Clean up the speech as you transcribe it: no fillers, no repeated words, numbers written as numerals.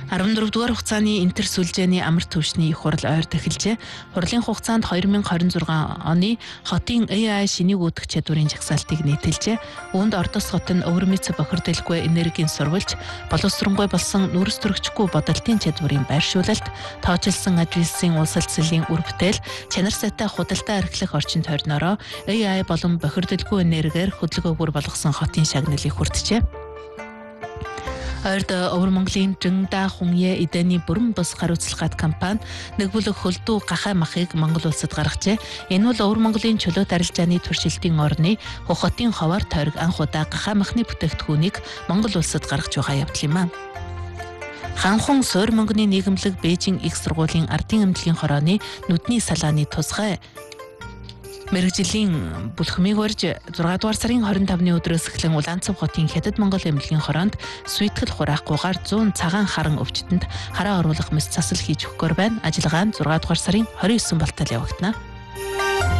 14 дугаар хугацааны интер сүлжээний амар түвшний их хурал ойрд эхэлжээ. Хурлын хугацаанд 2026 оны хотын AI шинийг үүдэх чадварын жагсаалтыг нийтэлжээ. Үүнд Ордос хот нь өвөрмөц бохирдолгүй энергийн сурвалж, боловсронгуй болсон нүрс төрөгчгүй бодолтын чадварын байршуулалт, тооцоолсон ажлын улсалцлын үр бүтээл, чанар сайтай худалдаа эрхлэх орчин тойрноороо AI болон бохирдолгүй энергиэр хөдөлгөөгөр болгосон хотын шагналыг хүртжээ. Ойрд Өвөр Монголын Жингда Хунье эдэний бүрэн бус хариуцлагатай компани нэг бүлэг хөлдөө гахай махыг Монгол улсад гаргажээ. Энэ бол Өвөр Монголын чөлөөт арилжааны туршилтын орны Хотын ховоор тойрог анх удаа гахай махны бүтээгдэхүүнийг Монгол улсад гаргаж байгаа явдал юм аа. Ханхан Суур мөнгөний нийгэмлэг Бээжин их сургуулийн ардын эмнэлгийн хорооны нүдний салааны тусгай мэргэжлийн бүлхмийг барьж 6 дугаар сарын 25-ны өдрөөс эхлэн Улаанцав хотын Хятад Монгол эмнэлгийн хороонд сүйтгэл хураахгүйгээр 100 цагаан харан өвчтөнд хараа оруулах мэс засал хийж өгөхөөр байна. Ажиллагаа нь 6 дугаар сарын 29 болтол явагдана.